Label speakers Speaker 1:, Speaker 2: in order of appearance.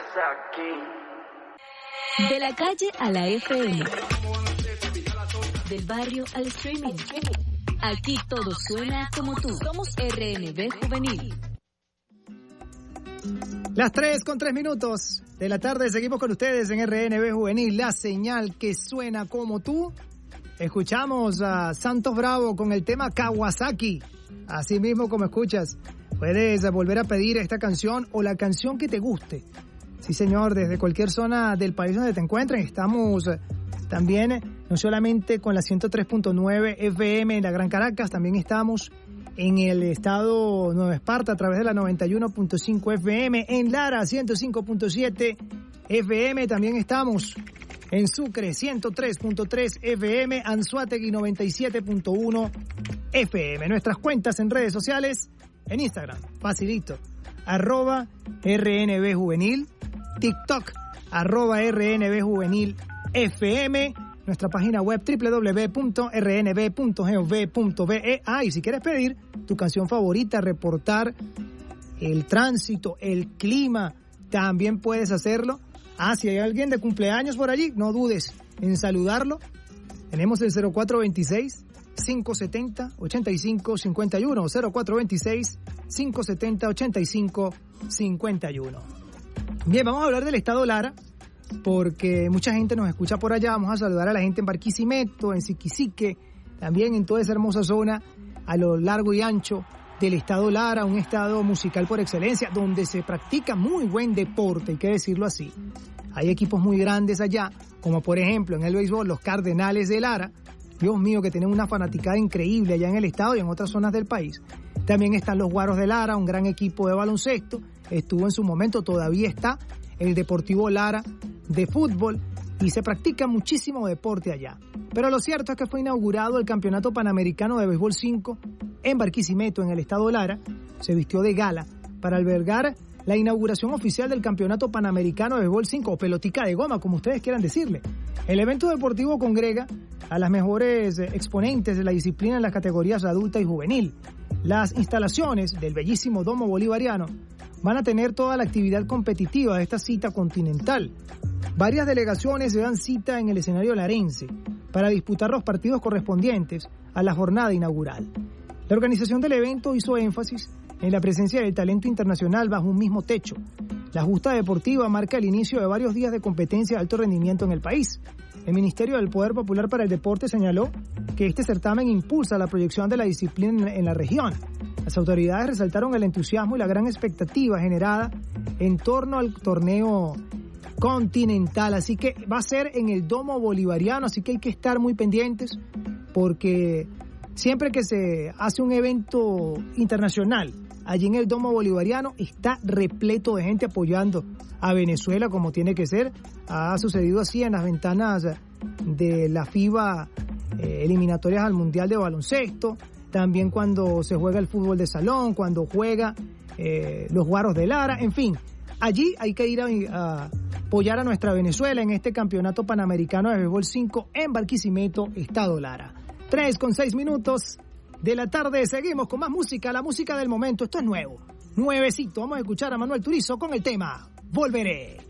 Speaker 1: De la calle a la FM. Del barrio al streaming. Aquí todo suena como tú. Somos RNB Juvenil.
Speaker 2: Las 3:03 de la tarde, seguimos con ustedes en RNB Juvenil, la señal que suena como tú. Escuchamos a Santos Bravo con el tema Kawasaki. Así mismo como escuchas, puedes volver a pedir esta canción o la canción que te guste. Sí, señor, desde cualquier zona del país donde te encuentres. Estamos también, no solamente con la 103.9 FM en la Gran Caracas, también estamos en el estado Nueva Esparta a través de la 91.5 FM, en Lara 105.7 FM, también estamos en Sucre 103.3 FM, Anzoátegui 97.1 FM. Nuestras cuentas en redes sociales, en Instagram, facilito, @RNB Juvenil, TikTok, @RNB Juvenil FM, nuestra página web www.rnb.gov.be. Y si quieres pedir tu canción favorita, reportar el tránsito, el clima, también puedes hacerlo. Si hay alguien de cumpleaños por allí, no dudes en saludarlo. Tenemos el 0426-570-8551, 0426-570-8551. Bien, vamos a hablar del estado Lara, porque mucha gente nos escucha por allá. Vamos a saludar a la gente en Barquisimeto, en Siquisique, también en toda esa hermosa zona a lo largo y ancho del estado Lara, un estado musical por excelencia, donde se practica muy buen deporte, hay que decirlo así. Hay equipos muy grandes allá, como por ejemplo en el béisbol los Cardenales de Lara, Dios mío, que tienen una fanaticada increíble allá en el estado y en otras zonas del país. También están los Guaros de Lara, un gran equipo de baloncesto, estuvo en su momento, todavía está el Deportivo Lara de fútbol, y se practica muchísimo deporte allá. Pero lo cierto es que fue inaugurado el Campeonato Panamericano de Béisbol 5 en Barquisimeto, en el estado Lara. Se vistió de gala para albergar la inauguración oficial del Campeonato Panamericano de Béisbol 5, o pelotica de goma, como ustedes quieran decirle. El evento deportivo congrega a las mejores exponentes de la disciplina en las categorías adulta y juvenil. Las instalaciones del bellísimo Domo Bolivariano van a tener toda la actividad competitiva de esta cita continental. Varias delegaciones se dan cita en el escenario larense para disputar los partidos correspondientes a la jornada inaugural. La organización del evento hizo énfasis en la presencia del talento internacional bajo un mismo techo. La justa deportiva marca el inicio de varios días de competencia de alto rendimiento en el país. El Ministerio del Poder Popular para el Deporte señaló que este certamen impulsa la proyección de la disciplina en la región. Las autoridades resaltaron el entusiasmo y la gran expectativa generada en torno al torneo continental, así que va a ser en el Domo Bolivariano, así que hay que estar muy pendientes, porque siempre que se hace un evento internacional allí en el Domo Bolivariano está repleto de gente apoyando a Venezuela como tiene que ser. Ha sucedido así en las ventanas de la FIBA eliminatorias al Mundial de Baloncesto, también cuando se juega el fútbol de salón, cuando juega los Guaros de Lara, en fin. Allí hay que ir a apoyar a nuestra Venezuela en este Campeonato Panamericano de Béisbol 5 en Barquisimeto, estado Lara. 3:06 de la tarde, seguimos con más música, la música del momento. Esto es nuevo, nuevecito. Vamos a escuchar a Manuel Turizo con el tema Volveré.